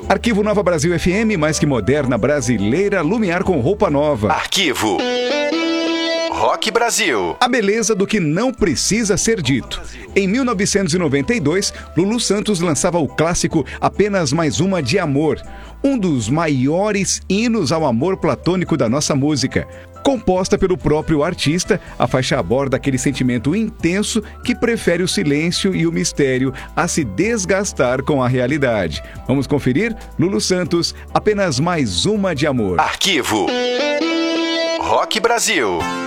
Arquivo Nova Brasil FM, mais que moderna, brasileira, lumiar com roupa nova. Arquivo Rock Brasil. A beleza do que não precisa ser dito. Em 1992, Lulu Santos lançava o clássico Apenas Mais Uma de Amor, um dos maiores hinos ao amor platônico da nossa música. Composta pelo próprio artista, a faixa aborda aquele sentimento intenso que prefere o silêncio e o mistério a se desgastar com a realidade. Vamos conferir? Lulu Santos, Apenas Mais Uma de Amor. Arquivo Rock Brasil.